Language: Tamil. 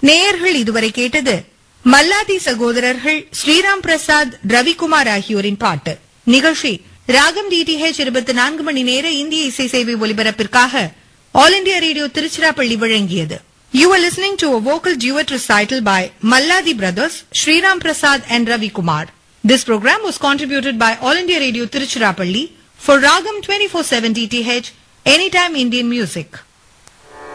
நேயர்கள் இதுவரை கேட்டது மல்லாதி சகோதரர்கள் ஸ்ரீராம் பிரசாத் ரவிக்குமார் ஆகியோரின் பாட்டு. நிகழ்ச்சி ராகம் DTH 24 மணி நேர இந்திய இசை சேவை ஒலிபரப்பிற்காக ஆல் இண்டியா ரேடியோ திருச்சிராப்பள்ளி வழங்கியது. You are listening to a vocal duet recital by Malladi brothers, Sriram Prasad and Ravi Kumar. This program was contributed by All India Radio Tiruchirappalli for Ragam 24/7 DTH, Anytime Indian Music.